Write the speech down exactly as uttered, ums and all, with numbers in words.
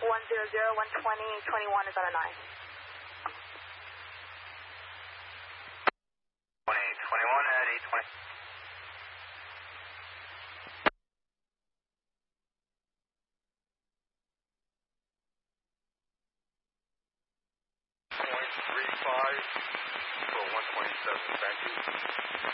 one zero zero, one twenty, twenty-one is on a nine. twenty, twenty-one at eight twenty. Point three five for one twenty-seven, thank you.